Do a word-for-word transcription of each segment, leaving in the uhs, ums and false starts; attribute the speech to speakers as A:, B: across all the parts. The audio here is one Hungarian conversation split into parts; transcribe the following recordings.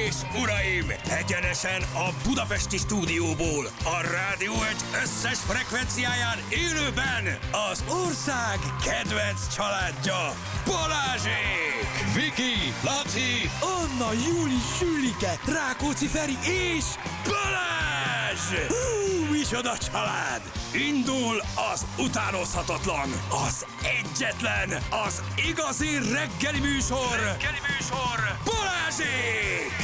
A: és uraim, egyenesen a budapesti stúdióból, a Rádió egy összes frekvenciáján élőben az ország kedvenc családja, Balázsék!
B: Viki, Laci,
A: Anna, Júli, Sülike, Rákóczi Feri és Balázs! Hú, micsoda család! Indul az utánozhatatlan, az egyetlen, az igazi reggeli műsor, reggeli műsor, Balázsék!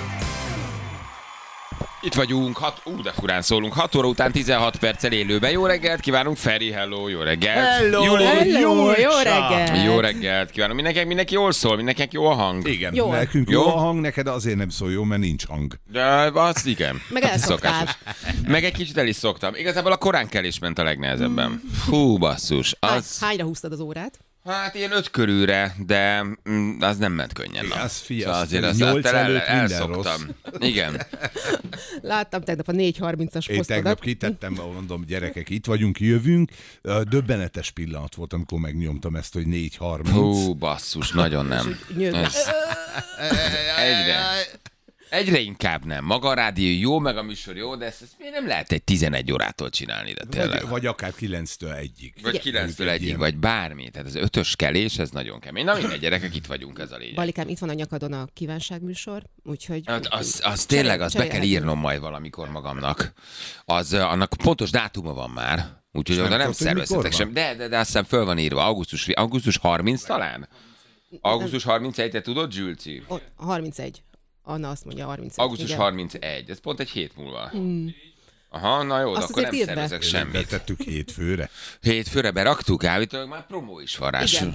C: Itt vagyunk, hat, ú, de furán szólunk, hat óra után tizenhat perccel élőben. Jó reggelt kívánunk, Feri, hello, jó reggelt.
D: Hello,
C: Júli,
D: hello, jó reggelt.
C: jó reggelt kívánunk. Mindenkinek, mindenki jól szól, mindenkinek jó a hang.
D: Igen,
E: Jó.
D: nekünk jó.
C: Jó?
D: jó a hang, neked azért nem szól jó, mert nincs hang.
C: De az igen.
E: Meg elszoktál.
C: Szokásos. Meg egy kicsit el is szoktam. Igazából a koránkelés ment a legnehezebben. Hú, basszus.
E: Hány,
C: Az,
E: hányra húztad az órát?
C: hát ilyen öt körülre, de mm, az nem ment könnyen. Na.
D: Az fiasz,
C: Szóval azért azt
D: nyolc
C: el,
D: előtt minden
C: elszoktam. Igen.
E: Láttam tegnap a négy harmincas
D: Én tegnap
E: posztodat.
D: kitettem, mondom, gyerekek, itt vagyunk, jövünk. Döbbenetes pillanat volt, amikor megnyomtam ezt, hogy négy harminc.
C: Hú, basszus, nagyon nem.
E: Nyögve.
C: Ez... Egyre. Egyre inkább nem. Maga a rádió jó, meg a műsor jó, de ezt, ezt miért nem lehet egy tizenegy órától csinálni, de tényleg.
D: Vagy, vagy akár kilenctől egyig.
C: Vagy kilenctől egyig, vagy bármi. Tehát az ötös kelés, ez nagyon kemény. Na mindegy, gyerekek, itt vagyunk, ez a lényeg.
E: Balikám, itt van a nyakadon a kívánságműsor, úgyhogy...
C: Hát az, az tényleg, azt be kell írnom majd valamikor magamnak. Az, annak pontos dátuma van már, úgyhogy
D: És
C: oda
D: nem
C: nem
D: tudod, hogy
C: szervezhetek
D: mikor
C: sem. De, de, de azt hiszem föl van írva, augusztus, augusztus harmincadika talán? augusztus harmincegyedike, te tudod, Zsülci?
E: Ott, harmincegy. Anna azt mondja harmincegy.
C: augusztus
E: igen.
C: harmincegy, ez pont egy hét múlva. Aha, na jó, de
E: Azt
C: akkor
E: azért
C: nem
E: írd be.
C: szervezek semmit.
D: Betettük hétfőre.
C: Hétfőre beraktuk, állítólag már promó is van rá.
E: Igen.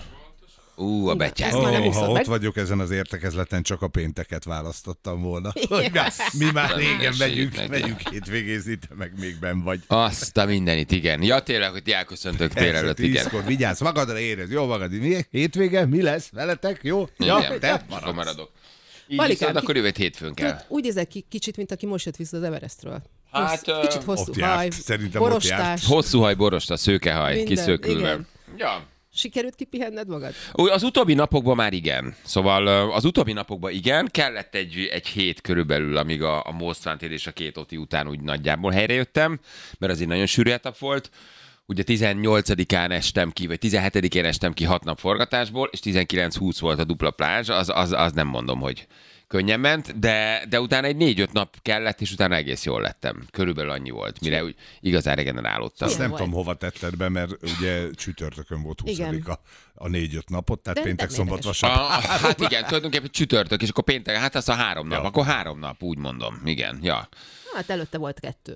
C: Ú, a betyár.
E: Ezt már nem
D: Oh,
E: úszod
D: ha
E: meg.
D: ott vagyok ezen az értekezleten, csak a pénteket választottam volna. Hogy mi már
C: Nem
D: régen
C: mindegy,
D: megyünk,
C: neki.
D: megyünk hétvégézni, te meg még benn vagy.
C: Azt a mindenit, igen. Ja, tényleg, hogy ti elköszöntök tél előtt, igen.
D: Tízkor, vigyázz magadra, érez, jó magad. Mi? Hétvége, mi lesz veletek? Jó? Ja,
C: Igen,
D: te
C: akkor
D: maradsz.
C: maradok. Így
E: Balikám,
C: viszont
E: ki-
C: akkor jövő hétfőn kell.
E: Tudod, úgy nézek ki kicsit, mint aki most jött vissza az Everestről.
C: Hát,
E: Hossz, kicsit
C: ö,
E: hosszú
D: ott járt.
E: haj,
D: Szerintem ott
E: borostás.
D: járt.
C: Hosszú haj, borosta, szőkehaj,
E: Minden,
C: kiszökülve.
E: igen.
C: Ja.
E: Sikerült kipihenned magad?
C: Úgy, az utóbbi napokban már igen. Szóval ö, az utóbbi napokban igen, kellett egy, egy hét körülbelül, amíg a, a Most és a két Oti után úgy nagyjából helyrejöttem, mert azért nagyon sűrű etap volt. Ugye tizennyolcadikán estem ki, vagy tizenhetedikén estem ki hat nap forgatásból, és tizenkilenc húsz volt a dupla plázs, az, az, az nem mondom, hogy könnyen ment, de, de utána egy négy-öt nap kellett, és utána egész jól lettem. Körülbelül annyi volt, mire úgy igazán regenerálódtam.
D: Azt nem
E: volt.
D: tudom, hova tetted be, mert ugye csütörtökön volt huszadika a négy-öt napot, tehát
E: De
D: péntek, szombat,
E: természetes.
D: vasárnap.
C: A, hát igen, tulajdonképpen csütörtök, és akkor péntek, hát az a három nap,
D: Ja.
C: akkor három nap, úgy mondom, igen, ja.
E: Hát előtte volt kettő.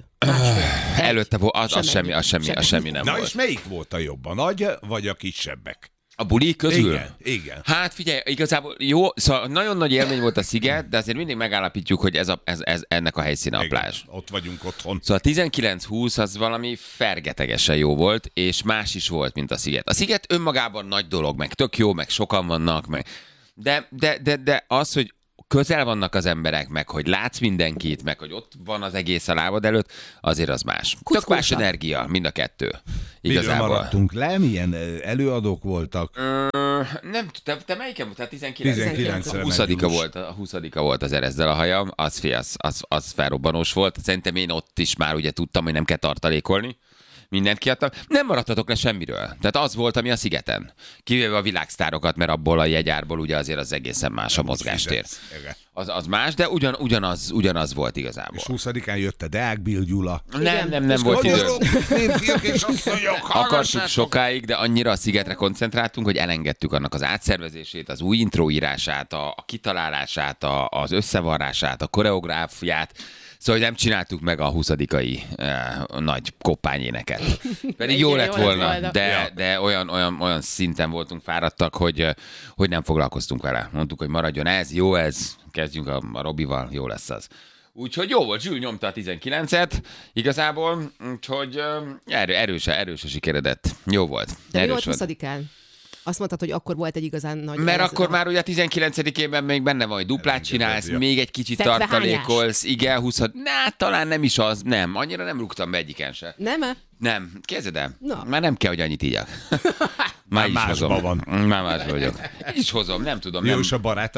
C: Előtte volt, az, az
E: Semmi.
C: semmi, az semmi, az semmi nem
D: Na
C: volt.
D: és melyik volt a jobb, a nagy vagy a kisebbek?
C: A buli közül?
D: Igen, igen.
C: Hát figyelj, igazából jó, szóval nagyon nagy élmény volt a sziget, de azért mindig megállapítjuk, hogy ez, a, ez, ez ennek a helyszíne a
D: Igen,
C: plázs.
D: ott vagyunk otthon.
C: Szóval tizenkilenc húsz az valami fergetegesen jó volt, és más is volt, mint a sziget. A sziget önmagában nagy dolog, meg tök jó, meg sokan vannak, meg... De, de, de, de az, hogy közel vannak az emberek, meg hogy látsz mindenkit, meg hogy ott van az egész a lábad előtt, azért az más. Tök más
E: Kuckósabb.
C: energia, mind a kettő.
D: Miről
C: Igazából.
D: maradtunk le? Milyen ö, előadók voltak?
C: Ö, nem, te, te melyiken volt? Tehát tizenkilenc
D: tizenkilencre
C: A huszadika
D: ment
C: volt, a huszadika volt az Erezzel a hajam, az, fi, az, az, az felrobbanós volt. Szerintem én ott is már ugye tudtam, hogy nem kell tartalékolni. Mindent kiadtam. Nem maradtatok le semmiről. Tehát az volt, ami a szigeten. Kivéve a világsztárokat, mert abból a jegyárból ugye azért az egészen más a mozgástér.
D: Igen.
C: Az, az más, de ugyan, ugyanaz, ugyanaz volt igazából.
D: És huszadikán jött a Deák Bill Gyula.
C: Nem,
E: Igen.
C: nem, nem
E: És
C: volt idő.
D: Magyarok, férfiak és asszonyok,
C: Akartuk
D: hallgassátok!
C: sokáig, de annyira a szigetre koncentráltunk, hogy elengedtük annak az átszervezését, az új intro írását, a, a kitalálását, a, az összevarrását, a koreográfiát. Szóval nem csináltuk meg a huszadikai eh, nagy koppányéneket. Pedig jó
E: Igen,
C: lett
E: jó lett
C: volna,
E: volna.
C: de,
D: Ja.
C: de olyan, olyan, olyan szinten voltunk fáradtak, hogy, eh, hogy nem foglalkoztunk vele. Mondtuk, hogy maradjon ez, jó ez, kezdjünk a, a Robival, jó lesz az. Úgyhogy jó volt, Zsül nyomta a tizenkilencet igazából, úgyhogy eh, erő, erős, erős a sikeredett. Jó volt.
E: De mi
C: erős
E: volt huszadikán? Azt mondtad, hogy akkor volt egy igazán nagy...
C: Mert
E: ez-
C: akkor már ugye a tizenkilencedikében még benne vagy, duplát
D: Elengeded,
C: csinálsz,
D: ja.
C: még egy kicsit
E: Fekvehányás.
C: tartalékolsz, igen, húsz, na, talán nem is az, nem, annyira nem rúgtam be egyiken se.
E: Nem-e?
C: Nem, kezded el.
E: Na.
C: Már nem kell, hogy annyit ígyak. Már így is
D: másba
C: hozom.
D: van.
C: Már másba vagyok. Így is hozom, nem tudom.
D: Jó,
C: Nem.
D: és a barátaid?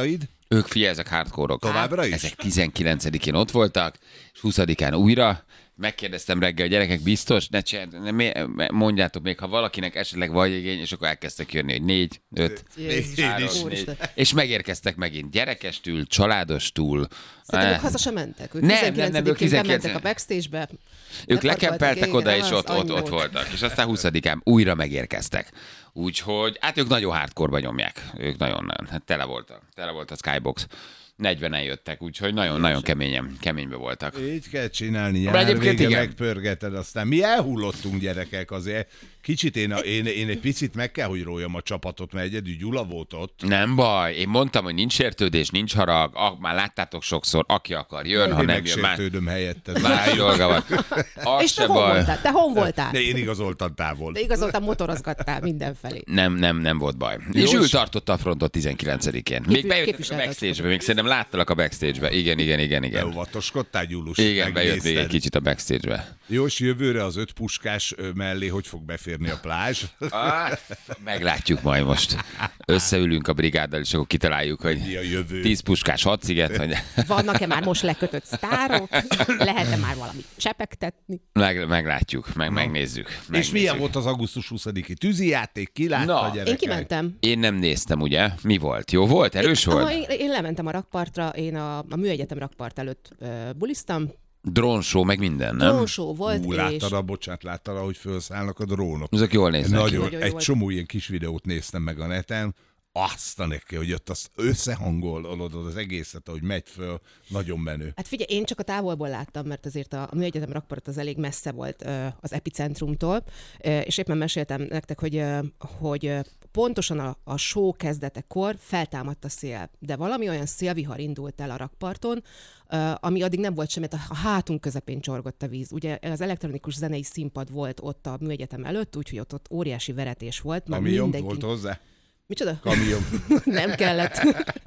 C: Ők figyelj, ezek hardcore-ok.
D: Továbbra is?
C: Ezek tizenkilencedikén ott voltak, és huszadikán újra. Megkérdeztem reggel, a gyerekek biztos, ne csinálj, mondjátok még, ha valakinek esetleg vagy igény, és akkor elkezdtek jönni, hogy négy, öt,
E: Jézus,
C: három,
E: úristen.
C: négy. És megérkeztek megint gyerekestül, családostól.
E: Szerintem ők
C: Eh,
E: haza sem mentek. Ők
C: Nem, nem, nem, ők
E: tizenkilencedikén
C: tizenkilenc
E: bementek a backstage-be.
C: Ők
E: leparkoltak,
C: lekempeltek
E: igen,
C: oda, és
E: az
C: ott, ott,
E: annyi
C: ott
E: volt.
C: voltak. És aztán huszadikán újra megérkeztek. Úgyhogy, hát ők nagyon hardcore-ba nyomják. Ők nagyon-nagyon, hát tele voltak. Tele volt a Skybox. negyvenen jöttek, úgyhogy nagyon-nagyon keményen, keménybe voltak.
D: Így kell csinálni,
C: De
D: nyár
C: egyébként
D: vége
C: igen.
D: megpörgeted, aztán mi elhullottunk gyerekek azért. Kicsit én, a, én, én egy picit meg kell, hogy róljam a csapatot, mert egyedül Gyula volt ott.
C: Nem baj, én mondtam, hogy nincs sértődés, nincs harag, ah, már láttátok sokszor, aki akar, jön, ha
D: Én
C: nem jön, más,
D: megsértődöm helyetted.
C: más dolga van. Az
E: És te
C: se
E: hol
C: baj.
E: voltál? Te hon voltál?
D: De én igazoltam távol.
E: De igazoltan motorozgattál mindenfelé.
C: Nem, nem, nem volt baj. És
D: Jó,
C: ő
D: és-
C: tartotta a frontot tizenkilencedikén. Még bejöttek a
E: képviselted.
C: backstage-be, még szerintem láttalak a backstage-be. Igen, igen, igen, igen.
D: Beóvatoskodtál, Gyulus?
C: Igen, bejött még egy
D: Megnézted?
C: kicsit a backstage-be.
D: Jó, és jövőre az öt puskás ö, mellé hogy fog beférni a plázs?
C: Ah, meglátjuk majd most. Összeülünk a brigáddal, és akkor kitaláljuk, hogy
D: Mi a jövő?
C: tíz puskás hadszíget, hogy
E: Vannak-e már most lekötött sztárok? Lehet-e már valami csepegtetni?
C: meg, meglátjuk, meg megnézzük.
D: És
C: megnézzük.
D: milyen volt az augusztus huszadiki tűzijáték? Ki látta,
C: Na,
D: a
C: én
D: gyerekek?
E: Én kimentem.
C: Én nem néztem, ugye? Mi volt? Jó volt? Erős
E: Aha,
C: volt?
E: én, én lementem a rakpartra, én a, a műegyetem rakpart előtt uh, buliztam.
C: Drónshow, meg minden, nem?
E: Drónshow volt,
D: Ú,
E: és
D: láttad, a, bocsánat, láttad, ahogy felszállnak a drónok?
C: Azok jól néznek ki.
D: Nagyon,
E: Nagyon jó
D: egy
E: volt.
D: csomó ilyen kis videót néztem meg a neten, azt a neki, hogy ott azt összehangolod az egészet, ahogy megy föl, nagyon menő.
E: hát figyelj, én csak a távolból láttam, mert azért a, a műegyetem rakpart az elég messze volt ö, az epicentrumtól, ö, és éppen meséltem nektek, hogy, ö, hogy ö, pontosan a, a show kezdetekor feltámadt a szél, de valami olyan szélvihar indult el a rakparton, ö, ami addig nem volt semmi, a, a hátunk közepén csorgott a víz. Ugye az elektronikus zenei színpad volt ott a műegyetem előtt, úgyhogy ott, ott óriási veretés volt. mert
D: Kamion
E: mindenki...
D: volt hozzá?
E: Micsoda?
D: Kamion.
E: Nem kellett.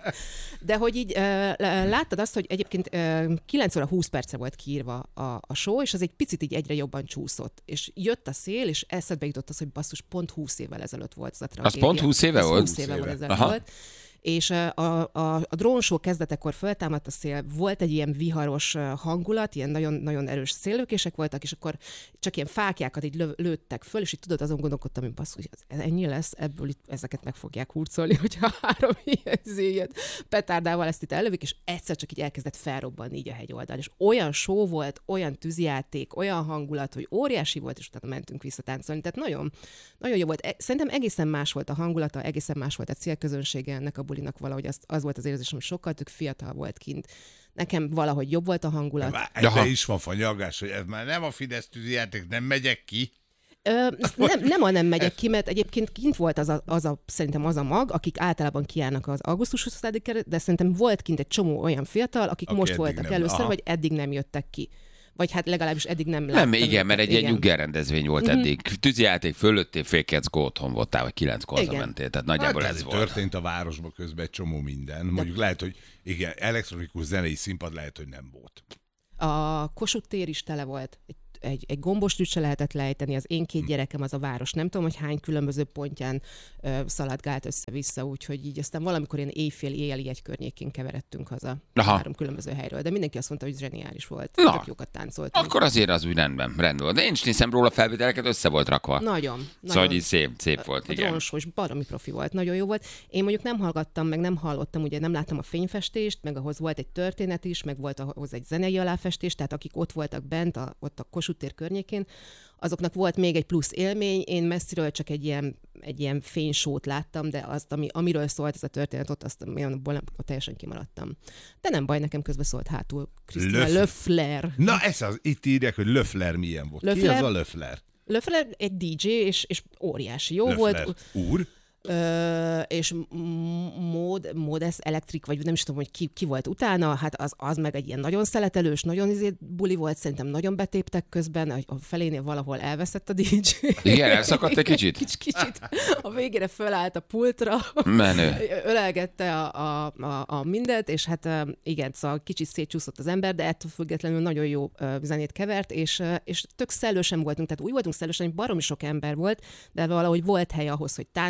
E: De hogy így uh, láttad azt, hogy egyébként uh, kilenc óra húsz perce volt kiírva a, a show, és az egy picit így egyre jobban csúszott. És jött a szél, és eszedbe jutott az, hogy basszus, pont húsz évvel ezelőtt volt az a tragédia.
C: pont húsz éve
E: Az
C: volt?
E: húsz éve
D: húsz
E: volt
D: éve.
E: ezelőtt
C: Aha.
E: volt. És a, a, a drónshow kezdetekor föltámadt a szél, volt egy ilyen viharos hangulat, ilyen nagyon, nagyon erős széllökések voltak, és akkor csak ilyen fákjákat így lö, lőttek föl, és így tudod, azon gondolkodtam, hogy basszus, ez ennyi lesz, ebből itt ezeket meg fogják hurcolni, hogyha három ilyen zéjét petárdával ezt itt ellövik, és egyszer csak így elkezdett felrobbanni így a hegyoldal. És olyan show volt, olyan tűzijáték, olyan hangulat, hogy óriási volt, és utána mentünk visszatáncolni. Tehát nagyon, nagyon jó volt. E- Szerintem egészen más volt a hangulata, egészen más volt a célközönsége ennek a bulinak, valahogy az, az volt az érzésem, hogy sokkal tök fiatal volt kint. Nekem valahogy jobb volt a hangulat.
D: Ebben is van fanyagás, hogy ez már nem a Fidesz tűzijáték, nem megyek ki.
E: Ö, nem, nem a nem megyek ki, mert egyébként kint volt az a, az a, szerintem az a mag, akik általában kiállnak az augusztus huszadikán, de szerintem volt kint egy csomó olyan fiatal, akik
D: Aki
E: most
D: eddig
E: voltak
D: nem,
E: először,
D: aha.
E: vagy eddig nem jöttek ki. Vagy hát legalábbis eddig nem láttam.
C: Nem, igen, mert egy ilyen
E: Igen.
C: nyugger rendezvény volt eddig. Tűzijáték fölöttél, fél kilenckor otthon voltál, vagy kilenckor
E: Igen.
C: hazamentél, tehát nagyjából
D: Hát
C: ez volt.
D: történt a városban közben egy csomó minden. Mondjuk lehet, hogy igen, elektronikus zenei színpad lehet, hogy nem volt.
E: A Kossuth tér is tele volt. Egy, egy, egy gombostűt se lehetett lejteni. Az én két gyerekem az a város. Nem tudom, hogy hány különböző pontján ö, szaladgált össze-vissza, úgyhogy így aztán valamikor ilyen éjfél, éjjeli egy környékén keveredtünk haza.
C: Aha.
E: Három különböző helyről. De mindenki azt mondta, hogy zseniális volt.
C: Na.
E: Tök jókat táncoltunk.
C: Akkor azért az úgy rendben, rendben volt. De én is nézem róla felvételeket, össze volt rakva.
E: Nagyon.
C: Szóval
E: nagyon.
C: hogy így szép, szép volt,
E: A
C: igen.
E: drónsós baromi profi volt, nagyon jó volt. Én mondjuk nem hallgattam, meg nem hallottam, ugye nem láttam a fényfestést, meg ahhoz volt egy történet is, meg volt ahhoz egy zenei aláfestés, tehát akik ott voltak bent, a, ott a Kossuth tér környékén, azoknak volt még egy plusz élmény. Én messziről csak egy ilyen, egy ilyen fénysót láttam, de azt, ami, amiről szólt ez a történet, ott azt olyanból nem, ott teljesen kimaradtam. De nem baj, nekem közben szólt hátul Krisztina
D: Löf-
E: Löffler.
D: Na, ez az, itt írják, hogy Löffler milyen volt.
E: Löffler?
D: Ki az a Löffler?
E: Löffler egy dé dzsé, és, és óriási jó
D: Löffler
E: volt.
D: úr?
E: Ö, és mód, Modes Electric, vagy nem is tudom, hogy ki, ki volt utána, hát az, az meg egy ilyen nagyon szeletelős, nagyon izé buli volt, szerintem nagyon betéptek közben, a a felénél valahol elveszett a dé dzsé.
C: Igen, elszakadt egy kicsit?
E: Kicsit, kicsit. A végére fölállt a pultra,
C: Menő.
E: ölelgette a, a, a, a mindent, és hát ö, igen, szóval kicsit szétcsúszott az ember, de ettől függetlenül nagyon jó ö, zenét kevert, és, ö, és tök szellősen voltunk, tehát úgy voltunk szellősen, hogy baromi sok ember volt, de valahogy volt hely ahhoz, hogy táncolj,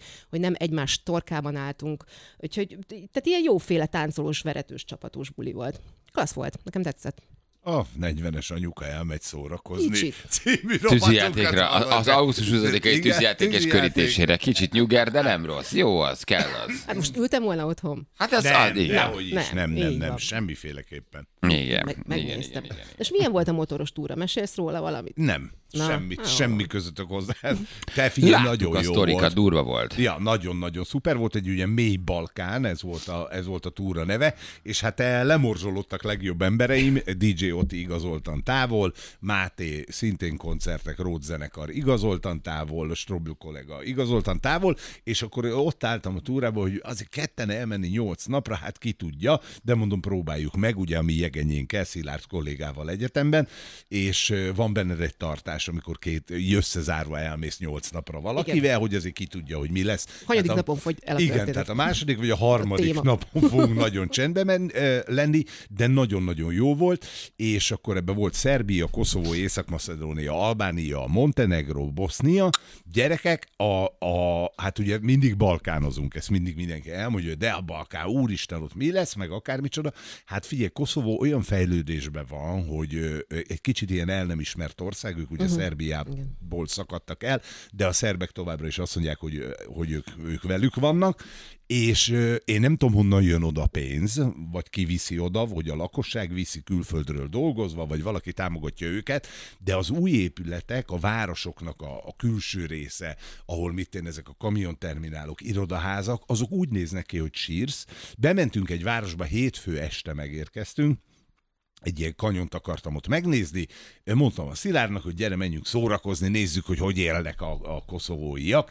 E: hogy nem egymás torkában álltunk. Úgyhogy, tehát ilyen jóféle táncolós, veretős, csapatós buli volt. Klassz volt, nekem tetszett.
D: A negyvenes anyuka elmegy szórakozni.
E: Kicsit.
D: Című
C: Tűzijátékra, az augusztus huszadikai
D: Igen,
C: tűzijátékes
D: tűzijáték.
C: körítésére. Kicsit nyuger, de nem rossz. Jó az, kell az.
E: Hát most ültem volna otthon.
C: Hát ez
D: Nem,
C: ad, igen.
D: dehogy is, nem,
E: Nem,
D: nem,
E: így
D: nem,
E: van.
D: semmiféleképpen.
C: Igen,
E: Meg,
C: igen,
E: megnéztem.
C: igen, igen.
E: És milyen volt a motoros túra? Mesélsz róla valamit?
D: Nem,
E: Na,
D: semmit,
E: jó.
D: semmi közöttök hozzá. Te figyelj,
C: Láttuk
D: nagyon
C: a
D: jó
C: sztorikat,
D: volt.
C: durva volt.
D: Ja, nagyon-nagyon szuper volt, egy ugye mély Balkán, ez volt a, ez volt a túra neve, és hát lemorzsolódtak legjobb embereim, dé dzsé Oti igazoltan távol, Máté szintén koncertek, Rót zenekar igazoltan távol, Strobl kollega igazoltan távol, és akkor ott álltam a túrában, hogy azért ketten elmenni nyolc napra, hát ki tudja, de mondom, próbáljuk meg, ugye a mi jegenyénkkel, Szilárd kollégával egyetemben, és van benned egy tartás, amikor két összezárva elmész nyolc napra valakivel,
E: Igen.
D: hogy azért ki tudja, hogy mi lesz.
E: Hanyadik
D: Hát a,
E: napon fogy el a
D: Igen,
E: történet?
D: tehát a második vagy a harmadik
E: téma.
D: napon fogunk nagyon csendben men, eh, lenni, de nagyon-nagyon jó volt, és akkor ebben volt Szerbia, Koszovó, Észak-Macedónia, Albánia, Montenegro, Bosznia. Gyerekek, a, a, hát ugye mindig balkánozunk, ezt mindig mindenki elmondja, de a Balkán, úristen, ott mi lesz, meg akármicsoda. Hát figyelj, Koszovó olyan fejlődésben van, hogy ö, egy kicsit ilyen el nem ismert ország, ők ugye uh-huh. Szerbiából szakadtak el, de a szerbek továbbra is azt mondják, hogy, hogy ők, ők velük vannak, és ö, én nem tudom, honnan jön oda pénz, vagy ki viszi oda, vagy a lakosság viszi külföldről dolgozva, vagy valaki támogatja őket, de az új épületek, a városoknak a, a külső része, ahol mit én ezek a kamionterminálok, irodaházak, azok úgy néznek ki, hogy sírsz. Bementünk egy városba, hétfő este megérkeztünk, egy ilyen kanyont akartam ott megnézni, mondtam a Szilárdnak, hogy gyere, menjünk szórakozni, nézzük, hogy hogy élnek a, a koszovóiak.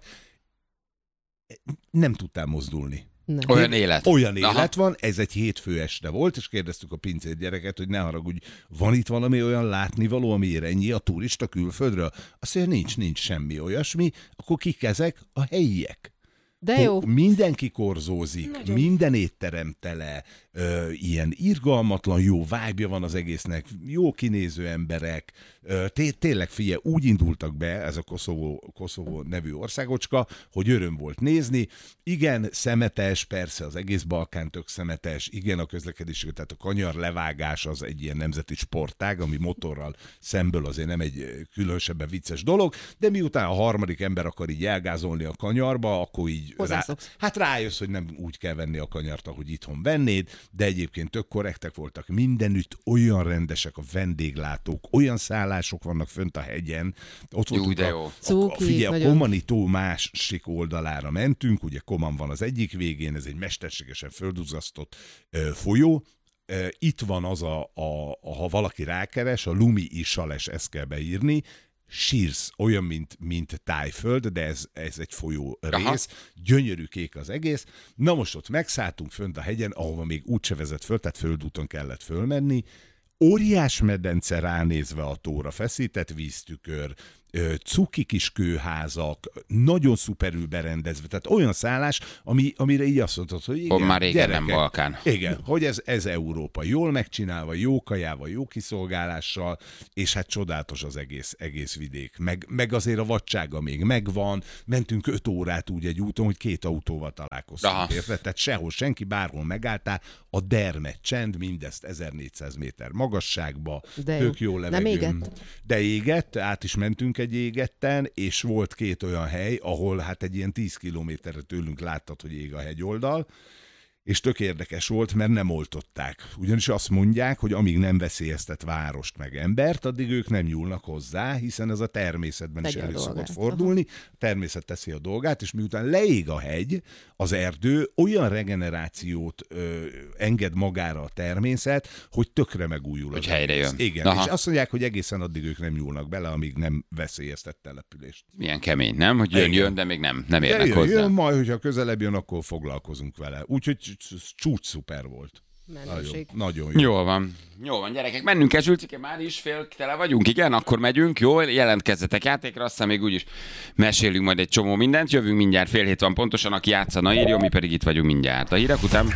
D: Nem tudtam mozdulni.
E: Nem.
C: Olyan élet.
D: Olyan
C: Aha.
D: élet van, ez egy hétfő este volt, és kérdeztük a pincér gyereket, hogy ne haragudj, van itt valami olyan látnivaló, amiért ennyi a turista külföldről? Azt mondja, nincs, nincs semmi olyasmi, akkor kik ezek? A helyiek.
E: De jó.
D: Mindenki korzózik,
E: Nagyon.
D: minden étterem tele, ö, ilyen irgalmatlan, jó vibe-ja van az egésznek, jó kinéző emberek, ö, té- tényleg figyelj, úgy indultak be ez a Koszovó, Koszovó nevű országocska, hogy öröm volt nézni. Igen, szemetes, persze az egész Balkán tök szemetes, igen, a közlekedés, tehát a kanyar levágás az egy ilyen nemzeti sportág, ami motorral szemből azért nem egy különösebben vicces dolog, de miután a harmadik ember akar így elgázolni a kanyarba, akkor így rá,
E: Hozzászoksz.
D: hát rájössz, hogy nem úgy kell venni a kanyart, ahogy itthon vennéd, de egyébként tök korrektek voltak mindenütt, olyan rendesek a vendéglátók, olyan szállások vannak fönt a hegyen. Ott
C: Jó,
D: voltunk
C: de
D: a,
C: jó.
D: a, a,
E: Cuki,
D: figyelj, a
E: nagyon.
D: Komani tó másik oldalára mentünk, ugye Koman van az egyik végén, ez egy mesterségesen földuzasztott ö, folyó. Ö, itt van az a, a, a, ha valaki rákeres, a Lumi Isales, ezt kell beírni, sírsz, olyan, mint, mint Tájföld, de ez, ez egy folyó
C: Aha.
D: rész, gyönyörű kék az egész. Na most ott megszálltunk fönt a hegyen, ahova még úgyse vezet föl, tehát földúton kellett fölmenni. Óriás medence ránézve a tóra, feszített víztükör, ö, cuki kis kőházak, nagyon szuperül berendezve, tehát olyan szállás, ami, amire így azt mondtad, hogy igen,
C: Ó, már régen
D: gyerekek,
C: nem Balkán.
D: Igen, hogy ez, ez Európa. Jól megcsinálva, jó kajával, jó kiszolgálással, és hát csodálatos az egész, egész vidék. Meg, meg azért a vadsága még megvan, mentünk öt órát úgy egy úton, hogy két autóval találkoztunk.
C: Aha.
D: Érted? Tehát sehol senki, bárhol megálltál, a dermed csend, mindezt ezernégyszáz méter magasságba,
E: De
D: tök
E: jó.
D: jó
E: Nem
D: levegő.
E: égett?
D: De égett, át is mentünk egy égetten, és volt két olyan hely, ahol hát egy ilyen tíz kilométerre tőlünk láttad, hogy ég a hegyoldal, és tök érdekes volt, mert nem oltották. Ugyanis azt mondják, hogy amíg nem veszélyeztet várost meg embert, addig ők nem nyúlnak hozzá, hiszen ez a természetben
E: Tegye
D: is
E: a
D: elő szokott
E: dolgát.
D: fordulni. A természet teszi a dolgát, és miután leég a hegy, az erdő, olyan regenerációt ö, enged magára a természet, hogy tökre megújul.
C: Hogy
D: az
C: helyre
D: egész.
C: jön.
D: Igen,
C: Aha.
D: és azt mondják, hogy egészen addig ők nem nyúlnak bele, amíg nem veszélyeztet települést.
C: Milyen kemény, nem? Hogy jön,
D: Igen.
C: jön, de még nem, nem
D: De
C: érnek
D: jön,
C: hozzá.
D: jön, majd, hogyha közelebb jön, akkor foglalkozunk vele. Úgyhogy csúcs szuper volt.
E: Menőség.
D: Nagyon, nagyon jó.
C: Jól van. Jól van, gyerekek, mennünk kell, Zsülcike, már is fél tele vagyunk, igen, akkor megyünk, jó, jelentkezzetek játékra, aztán még úgyis mesélünk majd egy csomó mindent, jövünk mindjárt, fél hét van pontosan, aki játszana, írjon, mi pedig itt vagyunk mindjárt. A hírek után...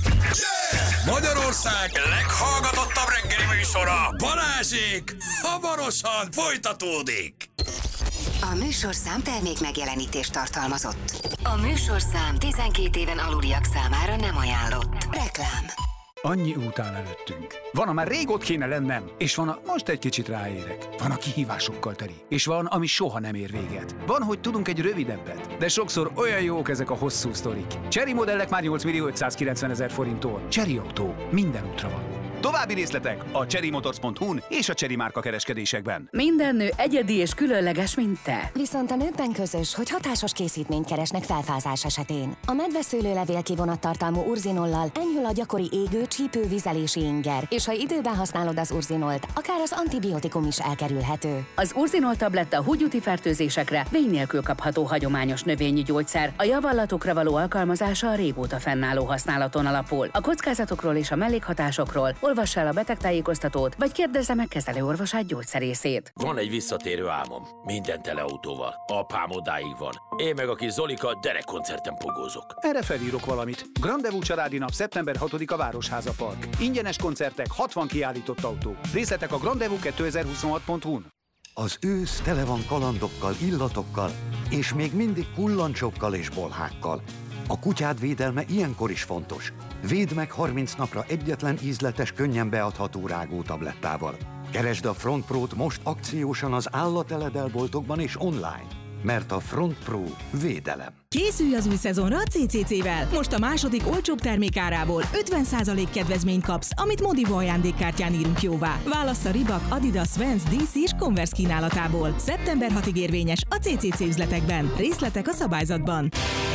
A: Yeah! Magyarország leghallgatottabb reggeli műsora, Balázsék, hamarosan folytatódik!
B: A műsorszám termék megjelenítést tartalmazott. A műsorszám tizenkét éven aluliak számára nem ajánlott. Reklám.
F: Annyi út áll előttünk. Van, amár rég ott kéne lennem, és van, a most egy kicsit ráérek. Van, a kihívásokkal teli, és van, ami soha nem ér véget. Van, hogy tudunk egy rövidebbet, de sokszor olyan jók ezek a hosszú sztorik. Chery modellek már nyolc millió ötszázkilencven ezer forinttól. Chery Autó. Minden útra való. További részletek a chery motors pont hu-n és a Chery márka kereskedésekben.
G: Minden nő egyedi és különleges, mint te.
B: Viszont a nőkben közös, hogy hatásos készítményt keresnek felfázás esetén. A medveszőlőlevél kivonattartalmú urzinollal enyhül a gyakori égő, csípő, vizelési inger, és ha időben használod az urzinolt, akár az antibiotikum is elkerülhető.
G: Az urzinol tabletta húgyúti fertőzésekre vény nélkül kapható hagyományos növényi gyógyszer. A javallatokra való alkalmazása a régóta fennálló használaton alapul. A kockázatokról és a mellékhatásokról olvass el a betegtájékoztatót, vagy kérdezze meg kezelőorvosát, gyógyszerészét.
H: Van egy visszatérő álmom. Minden tele autóval. Apám odáig van. Én meg a kis Zolika derekkoncerten pogózok.
F: Erre felírok valamit. Grandevú családi nap szeptember hatodika Városháza Park. Ingyenes koncertek, hatvan kiállított autó. Részletek a grandevú kétezer-huszonhat pont hu-n.
I: Az ősz tele van kalandokkal, illatokkal, és még mindig kullancsokkal és bolhákkal. A kutyád védelme ilyenkor is fontos. Védd meg harminc napra egyetlen ízletes, könnyen beadható rágótablettával. Keresd a Front Pro-t most akciósan az állateledelboltokban és online, mert a Front Pro védelem.
J: Készülj az új szezonra a cé cé cé-vel! Most a második olcsóbb termékárából ötven százalék kedvezményt kapsz, amit Modivo ajándékkártyán írunk jóvá. Válassz a Reebok, Adidas, Vans, dé cé és Converse kínálatából. szeptember hatodikáig érvényes a cé cé cé üzletekben. Részletek a szabályzatban.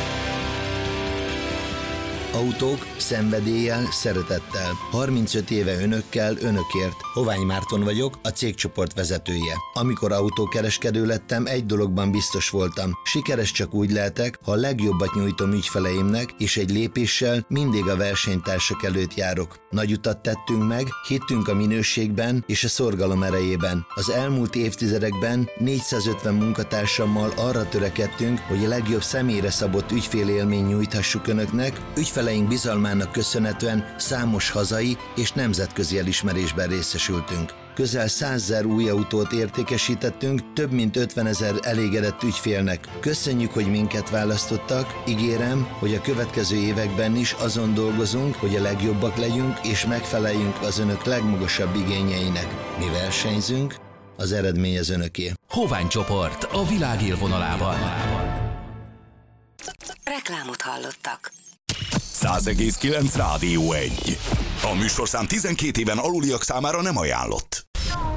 K: Autók szenvedéllyel, szeretettel. harmincöt éve önökkel, önökért. Hovány Márton vagyok, a cégcsoport vezetője. Amikor autókereskedő lettem, egy dologban biztos voltam. Sikeres csak úgy lehetek, ha a legjobbat nyújtom ügyfeleimnek, és egy lépéssel mindig a versenytársak előtt járok. Nagy utat tettünk meg, hittünk a minőségben és a szorgalom erejében. Az elmúlt évtizedekben négyszázötven munkatársammal arra törekedtünk, hogy a legjobb személyre szabott ügyfélélmény nyújthassuk önöknek. Ügyfeleink bizalmának köszönhetően számos hazai és nemzetközi elismerésben részesültünk. Közel százezer új autót értékesítettünk, több mint ötvenezer elégedett ügyfélnek. Köszönjük, hogy minket választottak, ígérem, hogy a következő években is azon dolgozunk, hogy a legjobbak legyünk és megfeleljünk az önök legmagasabb igényeinek. Mi versenyzünk, az eredmény az önöké.
A: Hovány csoport a világ élvonalában.
B: Reklámot hallottak.
A: száz egész kilenc Rádió egy. A műsorszám tizenkét éven aluliak számára nem ajánlott.